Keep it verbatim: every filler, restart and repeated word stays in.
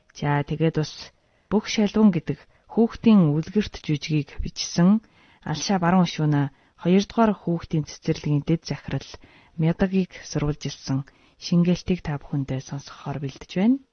За тэгээд бас бүх шалгун гэдэг хүүхдийн үлгэрт жүжигийг бичсэн Алшаа баруун шүүнэ хоёрдугаар хүүхдийн цэцэрлэгийн дэд захирал Мядагийг сурвалжилсан шингээлтийг та бүхэндээ сонсгохоор бэлдэж байна.